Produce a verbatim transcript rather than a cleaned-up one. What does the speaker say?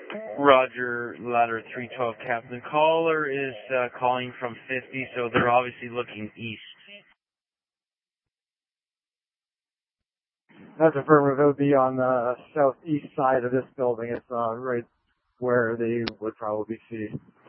Roger, ladder three twelve, Captain. Caller is uh, calling from fifty, so they're obviously looking east. That's affirmative. It would be on the southeast side of this building. It's uh, right where they would probably see